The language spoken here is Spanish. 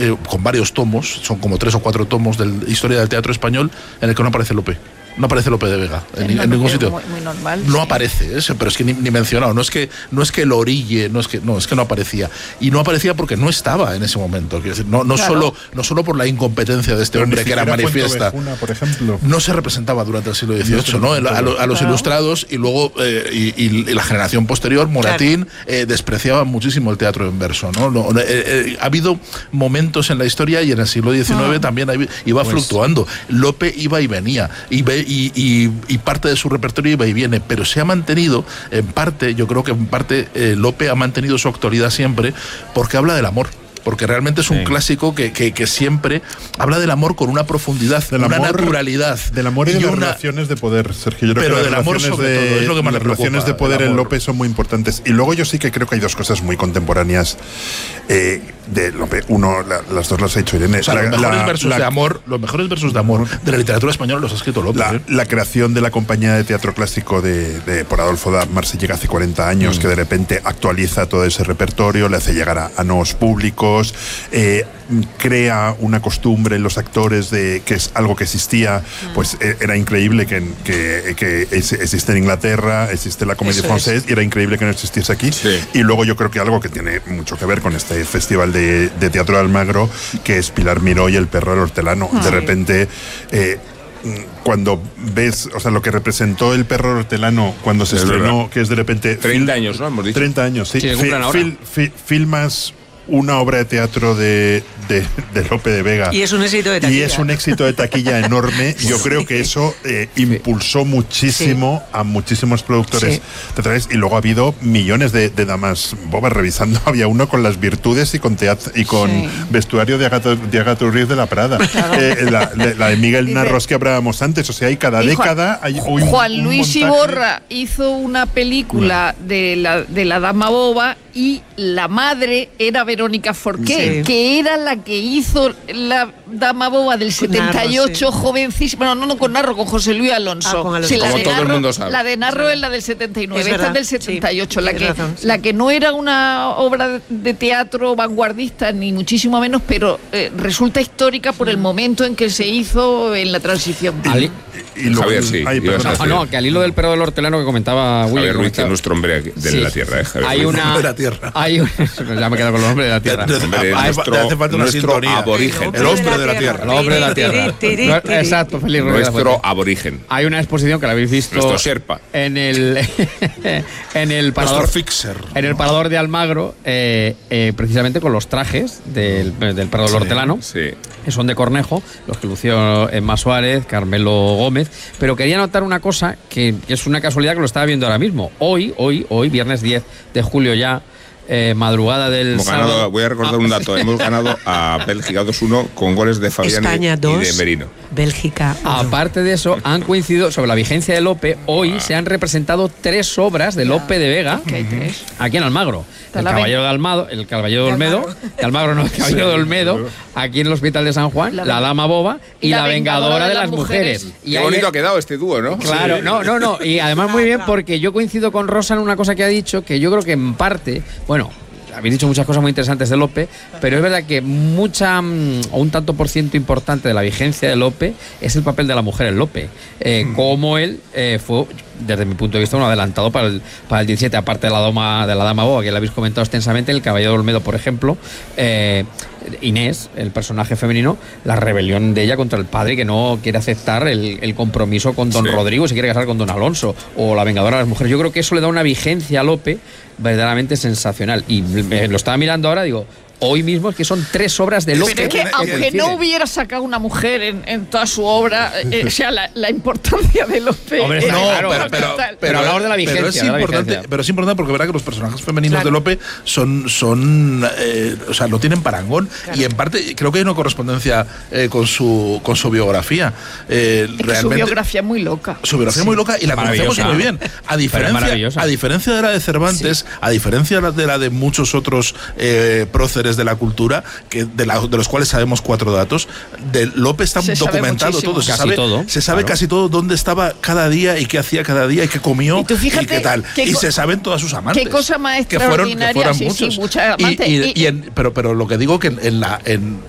con varios tomos, son como 3 o 4 tomos de Historia del Teatro Español, en el que no aparece Lope. No aparece Lope de Vega en ningún sitio. Muy normal, no sí. Aparece, pero es que ni mencionado. No es que lo orille, es que no aparecía. Y no aparecía porque no estaba en ese momento. No claro. solo por la incompetencia de este hombre que era manifiesta. Fuentovejuna, por ejemplo. No se representaba durante el siglo XVIII, ¿no? A los ilustrados y luego y la generación posterior, Moratín, despreciaba muchísimo el teatro en verso, ¿no? Ha habido momentos en la historia y en el siglo XIX también iba fluctuando. Lope iba y venía. Y parte de su repertorio iba y viene, pero se ha mantenido, en parte, yo creo que en parte Lope ha mantenido su actualidad siempre porque habla del amor. Porque realmente es un clásico que siempre habla del amor con una profundidad, una naturalidad. Del amor y de las relaciones de poder, Sergio. Yo creo pero que del amor sobre todo, es lo que más las le preocupa, relaciones de poder en Lope son muy importantes. Y luego yo sí que creo que hay dos cosas muy contemporáneas de Lope. Uno, las dos las ha hecho Irene. O sea, los mejores versos de amor de la literatura española los ha escrito Lope. La creación de la compañía de teatro clásico por Adolfo da Marsella hace 40 años, que de repente actualiza todo ese repertorio, le hace llegar a nuevos públicos, crea una costumbre en los actores que es algo que existía, pues era increíble que existe en Inglaterra, existe la Comédie Française, y era increíble que no existiese aquí. Y luego yo creo que algo que tiene mucho que ver con este festival de teatro de Almagro, que es Pilar Miró y El perro del hortelano. De repente cuando ves, o sea, lo que representó El perro hortelano cuando se estrenó, que es de repente 30 años, ¿no? Hemos dicho 30 años, sí. Filmas una obra de teatro de Lope de Vega. Y es un éxito de taquilla. Y es un éxito de taquilla enorme. Yo creo que eso impulsó muchísimo a muchísimos productores teatrales. Y luego ha habido millones de damas bobas revisando. Había uno con las virtudes y con vestuario de Agatha Ruiz de la Prada. La de Miguel Narros que hablábamos antes. O sea, hay cada década hay Juan Luis Iborra hizo una película de la Dama Boba, y la madre era Verónica Forqué, que era la que hizo la Dama Boba del 78, Narro, jovencísima. No con Narro, con José Luis Alonso. Como todo el mundo sabe. La de Narro es la del 79, esta es del 78. La que no era una obra de teatro vanguardista, ni muchísimo menos, pero resulta histórica por el momento en que se hizo en la transición. Javier, sí. Que al hilo del perro del hortelano que comentaba Willy. Javier Ruiz, que es nuestro hombre de la tierra. Javier hay Ruiz. Una... de la tierra. Ya me quedo con los hombres de la tierra. Nuestro aborigen. El hombre de la tierra. El hombre de la tierra. Exacto, feliz nuestro aborigen. Hay una exposición que la habéis visto. Nuestro Sherpa. En el parador. Nuestro fixer. En el parador de Almagro, precisamente con los trajes del perro del hortelano. Que son de Cornejo, los que lució Emma Suárez, Carmelo Gómez. Pero quería notar una cosa que es una casualidad que lo estaba viendo ahora mismo. Hoy, viernes 10 de julio ya, madrugada del sábado. Voy a recordar un dato. Hemos ganado a Bélgica 2-1 con goles de Fabián España 2, y de Merino. Bélgica 1. Aparte de eso, han coincidido sobre la vigencia de Lope. Hoy se han representado 3 obras de Lope de Vega aquí en Almagro. El Caballero de Olmedo, de Almagro no, el Caballero de Olmedo, aquí en el Hospital de San Juan, la Dama Boba y la Vengadora de las Mujeres. Qué bonito ha quedado este dúo, ¿no? Claro, no. Y además muy bien, porque yo coincido con Rosa en una cosa que ha dicho, que yo creo que en parte, bueno, habéis dicho muchas cosas muy interesantes de Lope, pero es verdad que un tanto por ciento importante de la vigencia de Lope es el papel de la mujer en Lope. Como él fue, desde mi punto de vista, un adelantado para el 17, aparte de la Dama Boba, que la habéis comentado extensamente, el Caballero de Olmedo, por ejemplo. Inés, el personaje femenino, la rebelión de ella contra el padre, que no quiere aceptar el compromiso con don Rodrigo y se quiere casar con don Alonso, o la Vengadora de las Mujeres. Yo creo que eso le da una vigencia a Lope verdaderamente sensacional, y lo estaba mirando ahora, digo, hoy mismo es que son 3 obras de Lope. Pero es que aunque no hubiera sacado una mujer en toda su obra, o sea, la importancia de Lope. Hombre, pero hablamos de la vigencia. Pero es importante porque verá que los personajes femeninos de Lope son o sea, no tienen parangón. Y en parte creo que hay una correspondencia con su biografía. Realmente, su biografía es muy loca. Su biografía es muy loca y la conocemos muy bien. A diferencia de la de Cervantes, a diferencia de la de muchos otros próceres de la cultura, de los cuales sabemos 4 datos, de Lope está documentado todo. Se sabe casi todo dónde estaba cada día y qué hacía cada día y qué comió y qué tal. Y se saben todas sus amantes. Qué cosa más extraordinaria. Que fueron muchos. Muchas amantes. Pero lo que digo que en